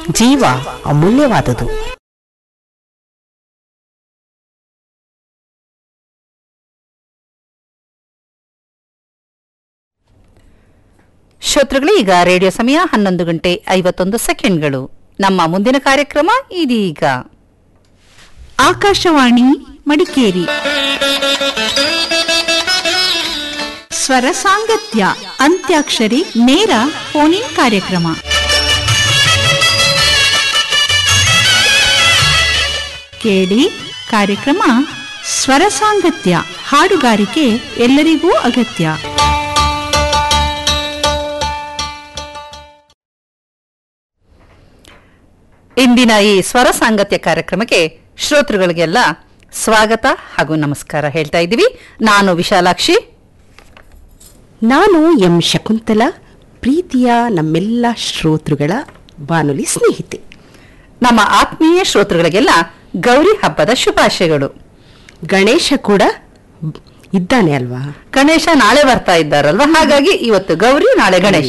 ಜೀವ ಅಮೂಲ್ಯವಾದುದು. ಶ್ರೋತೃಗಳೇ, ಈಗ ರೇಡಿಯೋ ಸಮಯ 11:51. ನಮ್ಮ ಮುಂದಿನ ಕಾರ್ಯಕ್ರಮ ಇದೀಗ. ಆಕಾಶವಾಣಿ ಮಡಿಕೇರಿ ಸ್ವರ ಸಾಂಗತ್ಯ ಅಂತ್ಯಾಕ್ಷರಿ ನೇರ ಫೋನ್ ಇನ್ ಕಾರ್ಯಕ್ರಮ. ಕೇಳಿ ಕಾರ್ಯಕ್ರಮ ಸ್ವರ ಸಾಂಗತ್ಯ. ಹಾಡುಗಾರಿಕೆ ಎಲ್ಲರಿಗೂ ಅಗತ್ಯ. ಇಂದಿನ ಈ ಸ್ವರ ಸಾಂಗತ್ಯ ಕಾರ್ಯಕ್ರಮಕ್ಕೆ ಶ್ರೋತೃಗಳಿಗೆಲ್ಲ ಸ್ವಾಗತ ಹಾಗೂ ನಮಸ್ಕಾರ ಹೇಳ್ತಾ ಇದ್ದೀವಿ. ನಾನು ವಿಶಾಲಾಕ್ಷಿ. ನಾನು ಎಂ ಶಕುಂತಲಾ, ಪ್ರೀತಿಯ ನಮ್ಮೆಲ್ಲ ಶ್ರೋತೃಗಳ ಬಾನುಲಿ ಸ್ನೇಹಿತೆ. ನಮ್ಮ ಆತ್ಮೀಯ ಶ್ರೋತೃಗಳಿಗೆಲ್ಲ ಗೌರಿ ಹಬ್ಬದ ಶುಭಾಶಯಗಳು. ಗಣೇಶ ಕೂಡ ಇದ್ದಾನೆ ಅಲ್ವಾ? ಗಣೇಶ ನಾಳೆ ಬರ್ತಾ ಇದ್ದಾರಲ್ವಾ, ಹಾಗಾಗಿ ಇವತ್ತು ಗೌರಿ, ನಾಳೆ ಗಣೇಶ.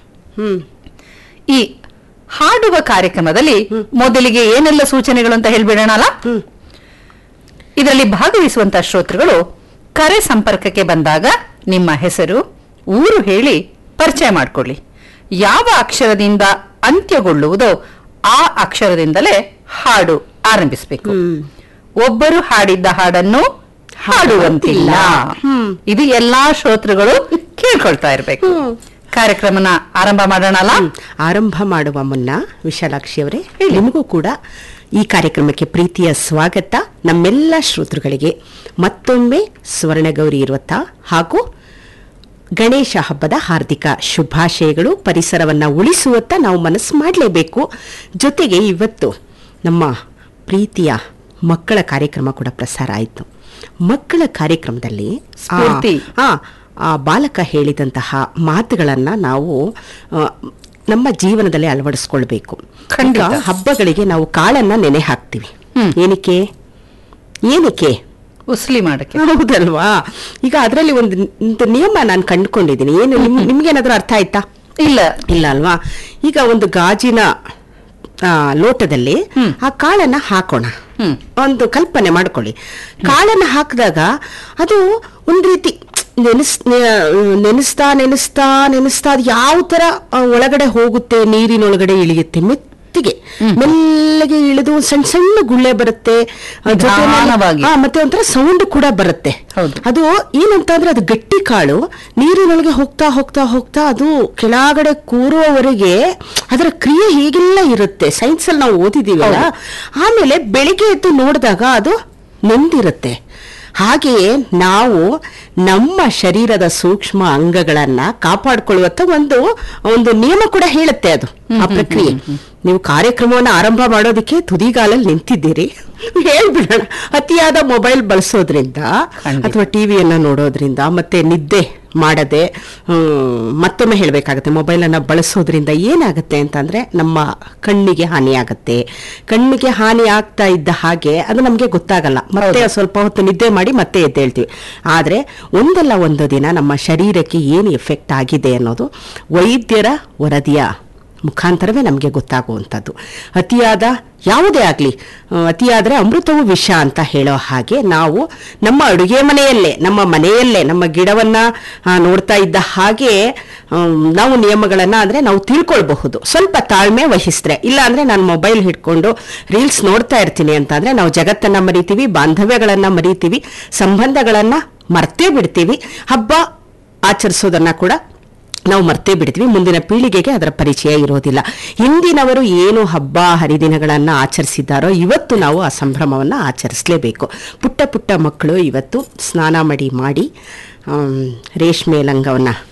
ಈ ಹಾಡುವ ಕಾರ್ಯಕ್ರಮದಲ್ಲಿ ಮೊದಲಿಗೆ ಏನೆಲ್ಲ ಸೂಚನೆಗಳು ಅಂತ ಹೇಳ್ಬಿಡೋಣಲ್ಲ. ಇದರಲ್ಲಿ ಭಾಗವಹಿಸುವಂತಹ ಶ್ರೋತೃಗಳು ಕರೆ ಸಂಪರ್ಕಕ್ಕೆ ಬಂದಾಗ ನಿಮ್ಮ ಹೆಸರು, ಊರು ಹೇಳಿ ಪರಿಚಯ ಮಾಡಿಕೊಳ್ಳಿ. ಯಾವ ಅಕ್ಷರದಿಂದ ಅಂತ್ಯಗೊಳ್ಳುವುದೋ ಆ ಅಕ್ಷರದಿಂದಲೇ ಹಾಡು ಆರಂಭಿಸಬೇಕು. ಒಬ್ಬರು ಹಾಡಿದ್ದ ಹಾಡನ್ನು ಹಾಡುವಂತಿಲ್ಲ. ಇದು ಎಲ್ಲಾ ಶ್ರೋತೃಗಳು ಕೇಳ್ಕೊಳ್ತಾ ಇರ್ಬೇಕು. ಕಾರ್ಯಕ್ರಮನ ಆರಂಭ ಮಾಡೋಣಲ್ಲ. ಆರಂಭ ಮಾಡುವ ಮುನ್ನ ವಿಶಾಲಾಕ್ಷಿ ಅವರೇ, ನಿಮಗೂ ಕೂಡ ಈ ಕಾರ್ಯಕ್ರಮಕ್ಕೆ ಪ್ರೀತಿಯ ಸ್ವಾಗತ. ನಮ್ಮೆಲ್ಲ ಶ್ರೋತೃಗಳಿಗೆ ಮತ್ತೊಮ್ಮೆ ಸ್ವರ್ಣಗೌರಿ ಇರುವತ್ತ ಹಾಗೂ ಗಣೇಶ ಹಬ್ಬದ ಹಾರ್ದಿಕ ಶುಭಾಶಯಗಳು. ಪರಿಸರವನ್ನ ಉಳಿಸುವತ್ತ ನಾವು ಮನಸ್ಸು ಮಾಡಲೇಬೇಕು. ಜೊತೆಗೆ ಇವತ್ತು ನಮ್ಮ ಪ್ರೀತಿಯ ಮಕ್ಕಳ ಕಾರ್ಯಕ್ರಮ ಕೂಡ ಪ್ರಸಾರ ಆಯಿತು. ಮಕ್ಕಳ ಕಾರ್ಯಕ್ರಮದಲ್ಲಿ ಆ ಬಾಲಕ ಹೇಳಿದಂತಹ ಮಾತುಗಳನ್ನು ನಾವು ನಮ್ಮ ಜೀವನದಲ್ಲಿ ಅಳವಡಿಸ್ಕೊಳ್ಬೇಕು. ಹಬ್ಬಗಳಿಗೆ ನಾವು ಕಾಳನ್ನ ನೆನೆ ಹಾಕ್ತಿವಿ. ಏನಕ್ಕೆ ಉಸ್ಲಿ ಮಾಡಕ್ಕೆ, ಹೌದಲ್ವಾ? ಈಗ ಅದರಲ್ಲಿ ಒಂದು ನಿಯಮ ನಾನು ಕಂಡುಕೊಂಡಿದ್ದೀನಿ. ಏನು ನಿಮ್ಗೇನಾದ್ರೂ ಅರ್ಥ ಆಯ್ತಾ? ಇಲ್ಲ ಅಲ್ವಾ? ಈಗ ಒಂದು ಗಾಜಿನ ಲೋಟದಲ್ಲಿ ಆ ಕಾಳನ್ನ ಹಾಕೋಣ. ಒಂದು ಕಲ್ಪನೆ ಮಾಡ್ಕೊಳ್ಳಿ. ಕಾಳನ್ನ ಹಾಕಿದಾಗ ಅದು ಒಂದು ರೀತಿ ನೆನೆಸ್ತಾ ಅದು ಯಾವ ತರ ಒಳಗಡೆ ಹೋಗುತ್ತೆ, ನೀರಿನೊಳಗಡೆ ಇಳಿಯುತ್ತೆ, ಮೆತ್ತಿಗೆ ಮೆಲ್ಲಗೆ ಇಳಿದು ಸಣ್ಣ ಸಣ್ಣ ಗುಳ್ಳೆ ಬರುತ್ತೆ, ಮತ್ತೆ ಒಂಥರ ಸೌಂಡ್ ಕೂಡ ಬರುತ್ತೆ. ಅದು ಏನಂತ ಅಂದ್ರೆ ಅದು ಗಟ್ಟಿ ಕಾಳು ನೀರಿನೊಳಗೆ ಹೋಗ್ತಾ ಹೋಗ್ತಾ ಹೋಗ್ತಾ ಅದು ಕೆಳಗಡೆ ಕೂರುವವರೆಗೆ ಅದರ ಕ್ರಿಯೆ ಹೀಗೆಲ್ಲ ಇರುತ್ತೆ. ಸೈನ್ಸ್ ಅಲ್ಲಿ ನಾವು ಓದಿದೀವಲ್ಲ. ಆಮೇಲೆ ಬೆಳಿಗ್ಗೆ ಎದ್ದು ನೋಡಿದಾಗ ಅದು ನೆಂದಿರುತ್ತೆ. ಹಾಗೆಯೇ ನಾವು ನಮ್ಮ ಶರೀರದ ಸೂಕ್ಷ್ಮ ಅಂಗಗಳನ್ನ ಕಾಪಾಡಿಕೊಳ್ಳುವಂತ ಒಂದು ನಿಯಮ ಕೂಡ ಹೇಳುತ್ತೆ ಅದು, ಆ ಪ್ರಕ್ರಿಯೆ. ನೀವು ಕಾರ್ಯಕ್ರಮವನ್ನು ಆರಂಭ ಮಾಡೋದಕ್ಕೆ ತುದಿಗಾಲಲ್ಲಿ ನಿಂತಿದ್ದೀರಿ. ಹೇಳ್ಬಿಡೋಣ, ಅತಿಯಾದ ಮೊಬೈಲ್ ಬಳಸೋದ್ರಿಂದ ಅಥವಾ ಟಿವಿಯನ್ನ ನೋಡೋದ್ರಿಂದ ಮತ್ತೆ ನಿದ್ದೆ ಮಾಡದೆ, ಮತ್ತೊಮ್ಮೆ ಹೇಳ್ಬೇಕಾಗತ್ತೆ, ಮೊಬೈಲನ್ನು ಬಳಸೋದ್ರಿಂದ ಏನಾಗುತ್ತೆ ಅಂತಂದ್ರೆ ನಮ್ಮ ಕಣ್ಣಿಗೆ ಹಾನಿ ಆಗತ್ತೆ. ಕಣ್ಣಿಗೆ ಹಾನಿ ಆಗ್ತಾ ಇದ್ದ ಹಾಗೆ ಅದು ನಮಗೆ ಗೊತ್ತಾಗಲ್ಲ. ಮತ್ತೆ ಸ್ವಲ್ಪ ಹೊತ್ತು ನಿದ್ದೆ ಮಾಡಿ ಮತ್ತೆ ಎದ್ದೇಳ್ತೀವಿ. ಆದ್ರೆ ಒಂದಲ್ಲ ಒಂದು ದಿನ ನಮ್ಮ ಶರೀರಕ್ಕೆ ಏನು ಎಫೆಕ್ಟ್ ಆಗಿದೆ ಅನ್ನೋದು ವೈದ್ಯರ ವರದಿಯ ಮುಖಾಂತರವೇ ನಮಗೆ ಗೊತ್ತಾಗುವಂಥದ್ದು. ಅತಿಯಾದ ಯಾವುದೇ ಆಗಲಿ, ಅತಿಯಾದರೆ ಅಮೃತವು ವಿಷ ಅಂತ ಹೇಳೋ ಹಾಗೆ ನಾವು ನಮ್ಮ ಅಡುಗೆ ಮನೆಯಲ್ಲೇ, ನಮ್ಮ ಮನೆಯಲ್ಲೇ, ನಮ್ಮ ಗಿಡವನ್ನ ನೋಡ್ತಾ ಇದ್ದ ಹಾಗೆ ನಾವು ನಿಯಮಗಳನ್ನ ಅಂದ್ರೆ ನಾವು ತಿಳ್ಕೊಳ್ಬಹುದು. ಸ್ವಲ್ಪ ತಾಳ್ಮೆ ವಹಿಸಿದ್ರೆ. ಇಲ್ಲ ಅಂದ್ರೆ ನಾನು ಮೊಬೈಲ್ ಹಿಡ್ಕೊಂಡು ರೀಲ್ಸ್ ನೋಡ್ತಾ ಇರ್ತೀನಿ ಅಂತಂದ್ರೆ ನಾವು ಜಗತ್ತನ್ನ ಮರಿತೀವಿ, ಬಾಂಧವ್ಯಗಳನ್ನ ಮರಿತೀವಿ, ಸಂಬಂಧಗಳನ್ನ ಮರ್ತೇ ಬಿಡ್ತೀವಿ. ಹಬ್ಬ ಆಚರಿಸೋದನ್ನ ಕೂಡ ನಾವು ಮರ್ತೇ ಬಿಡ್ತೀವಿ. ಮುಂದಿನ ಪೀಳಿಗೆಗೆ ಅದರ ಪರಿಚಯ ಇರೋದಿಲ್ಲ. ಹಿಂದಿನವರು ಏನು ಹಬ್ಬ ಹರಿದಿನಗಳನ್ನು ಆಚರಿಸಿದ್ದಾರೋ ಇವತ್ತು ನಾವು ಆ ಸಂಭ್ರಮವನ್ನು ಆಚರಿಸಲೇಬೇಕು. ಪುಟ್ಟ ಪುಟ್ಟ ಮಕ್ಕಳು ಇವತ್ತು ಸ್ನಾನ ಮಾಡಿ ರೇಷ್ಮೆ ಲಂಗವನ್ನು